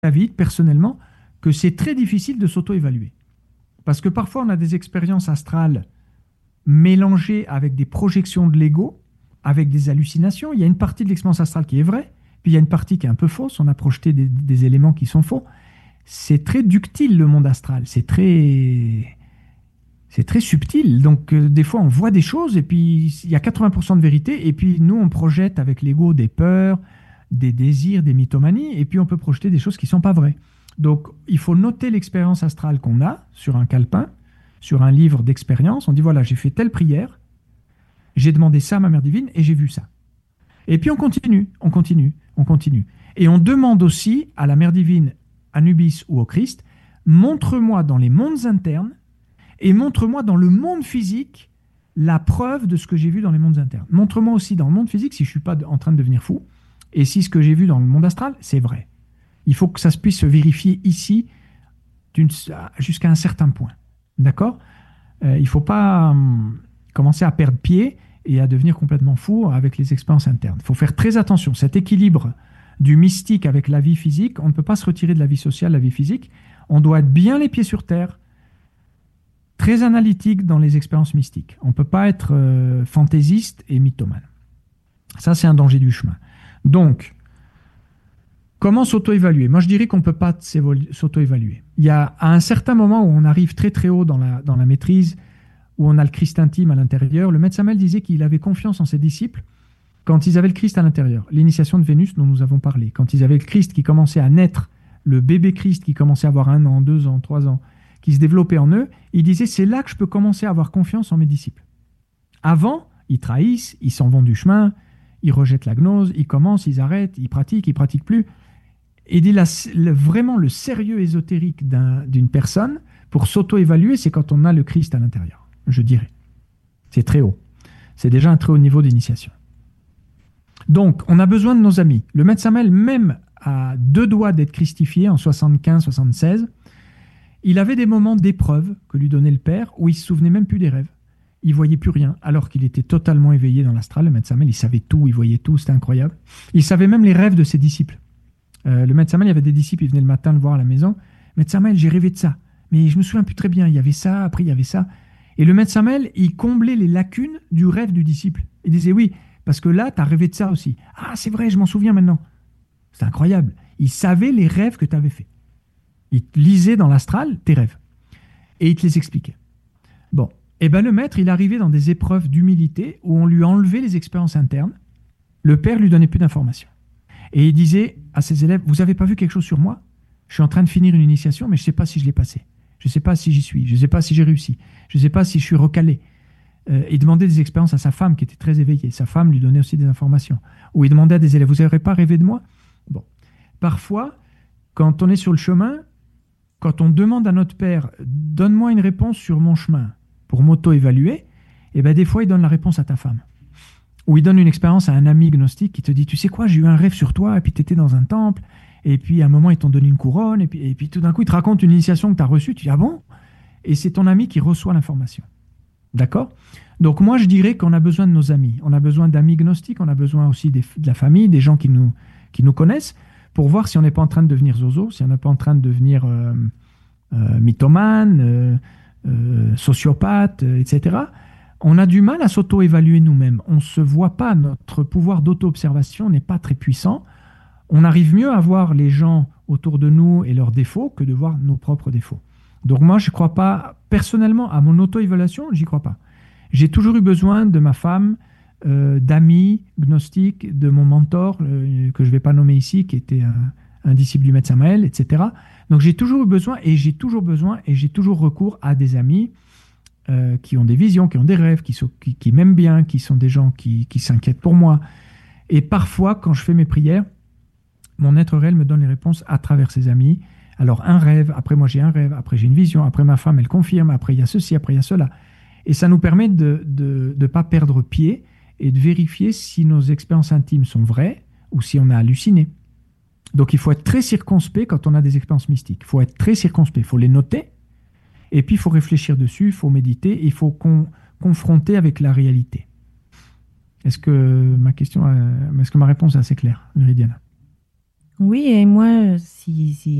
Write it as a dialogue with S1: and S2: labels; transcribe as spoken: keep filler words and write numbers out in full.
S1: David, personnellement, que c'est très difficile de s'auto-évaluer. Parce que parfois, on a des expériences astrales mélangées avec des projections de l'ego, avec des hallucinations. Il y a une partie de l'expérience astrale qui est vraie, puis il y a une partie qui est un peu fausse. On a projeté des, des éléments qui sont faux. C'est très ductile, le monde astral. C'est très... C'est très subtil. Donc, euh, des fois, on voit des choses et puis il y a quatre-vingts pour cent de vérité. Et puis, nous, on projette avec l'ego des peurs, des désirs, des mythomanies. Et puis, on peut projeter des choses qui ne sont pas vraies. Donc, il faut noter l'expérience astrale qu'on a sur un calepin, sur un livre d'expérience. On dit, voilà, j'ai fait telle prière, j'ai demandé ça à ma mère divine et j'ai vu ça. Et puis, on continue, on continue, on continue. Et on demande aussi à la mère divine, Anubis ou au Christ, montre-moi dans les mondes internes et montre-moi dans le monde physique la preuve de ce que j'ai vu dans les mondes internes. Montre-moi aussi dans le monde physique si je ne suis pas en train de devenir fou et si ce que j'ai vu dans le monde astral, c'est vrai. Il faut que ça se puisse se vérifier ici jusqu'à un certain point. D'accord euh, Il ne faut pas hum, commencer à perdre pied et à devenir complètement fou avec les expériences internes. Il faut faire très attention. Cet équilibre du mystique avec la vie physique, on ne peut pas se retirer de la vie sociale, la vie physique. On doit être bien les pieds sur terre, très analytique dans les expériences mystiques. On ne peut pas être euh, fantaisiste et mythomane. Ça, c'est un danger du chemin. Donc, comment s'auto-évaluer? Moi, je dirais qu'on ne peut pas s'auto-évaluer. Il y a à un certain moment où on arrive très très haut dans la, dans la maîtrise, où on a le Christ intime à l'intérieur. Le maître Samuel disait qu'il avait confiance en ses disciples quand ils avaient le Christ à l'intérieur. L'initiation de Vénus dont nous avons parlé. Quand ils avaient le Christ qui commençait à naître, le bébé Christ qui commençait à avoir un an, deux ans, trois ans, qui se développait en eux, il disait, c'est là que je peux commencer à avoir confiance en mes disciples. Avant, ils trahissent, ils s'en vont du chemin, ils rejettent la gnose, ils commencent, ils arrêtent, ils pratiquent, ils pratiquent plus. Et il dit là, le, vraiment le sérieux ésotérique d'un, d'une personne, pour s'auto-évaluer, c'est quand on a le Christ à l'intérieur, je dirais. C'est très haut. C'est déjà un très haut niveau d'initiation. Donc, on a besoin de nos amis. Le maître Samuel, même à deux doigts d'être christifié en soixante-quinze soixante-seize, il avait des moments d'épreuve que lui donnait le Père où il ne se souvenait même plus des rêves. Il ne voyait plus rien, alors qu'il était totalement éveillé dans l'astral. Le maître Samuel, il savait tout, il voyait tout, c'était incroyable. Il savait même les rêves de ses disciples. Euh, le maître Samuel, il y avait des disciples, ils venaient le matin le voir à la maison. Maître Samuel, j'ai rêvé de ça, mais je me souviens plus très bien. Il y avait ça, après il y avait ça. Et le maître Samuel, il comblait les lacunes du rêve du disciple. Il disait, oui, parce que là, tu as rêvé de ça aussi. Ah, c'est vrai, je m'en souviens maintenant. C'est incroyable. Il savait les rêves que tu avais faits. Il lisait dans l'astral tes rêves. Et il te les expliquait. Bon. Et bien le maître, il arrivait dans des épreuves d'humilité où on lui enlevait les expériences internes. Le père lui donnait plus d'informations. Et il disait à ses élèves, vous n'avez pas vu quelque chose sur moi? Je suis en train de finir une initiation, mais je ne sais pas si je l'ai passée. Je ne sais pas si j'y suis. Je ne sais pas si j'ai réussi. Je ne sais pas si je suis recalé. Euh, il demandait des expériences à sa femme qui était très éveillée. Sa femme lui donnait aussi des informations. Ou il demandait à des élèves, vous n'aurez pas rêvé de moi? Bon. Parfois, quand on est sur le chemin, quand on demande à notre père, donne-moi une réponse sur mon chemin pour m'auto-évaluer, et ben des fois, il donne la réponse à ta femme. Ou il donne une expérience à un ami gnostique qui te dit, tu sais quoi, j'ai eu un rêve sur toi, et puis tu étais dans un temple, et puis à un moment, ils t'ont donné une couronne, et puis, et puis tout d'un coup, il te raconte une initiation que tu as reçue, tu dis, ah bon? Et c'est ton ami qui reçoit l'information. D'accord? Donc moi, je dirais qu'on a besoin de nos amis. On a besoin d'amis gnostiques, on a besoin aussi des, de la famille, des gens qui nous, qui nous connaissent, pour voir si on n'est pas en train de devenir zozo, si on n'est pas en train de devenir euh, euh, mythomane, euh, euh, sociopathe, euh, et cetera. On a du mal à s'auto-évaluer nous-mêmes. On ne se voit pas, notre pouvoir d'auto-observation n'est pas très puissant. On arrive mieux à voir les gens autour de nous et leurs défauts que de voir nos propres défauts. Donc moi, je ne crois pas, personnellement, à mon auto-évaluation, j'y crois pas. J'ai toujours eu besoin de ma femme, euh, d'amis gnostiques, de mon mentor, euh, que je ne vais pas nommer ici, qui était un, un disciple du maître Samuel, et cetera. Donc j'ai toujours eu besoin, et j'ai toujours besoin, et j'ai toujours recours à des amis euh, qui ont des visions, qui ont des rêves, qui, sont, qui, qui m'aiment bien, qui sont des gens qui, qui s'inquiètent pour moi. Et parfois, quand je fais mes prières, mon être réel me donne les réponses à travers ses amis. Alors un rêve, après moi j'ai un rêve, après j'ai une vision, après ma femme elle confirme, après il y a ceci, après il y a cela. Et ça nous permet de ne de, pas perdre pied et de vérifier si nos expériences intimes sont vraies ou si on a halluciné. Donc il faut être très circonspect quand on a des expériences mystiques. Il faut être très circonspect, il faut les noter, et puis il faut réfléchir dessus, il faut méditer, il faut con, confronter avec la réalité. Est-ce que ma question, est-ce que ma réponse est assez claire, Viridiana?
S2: Oui, et moi, si, si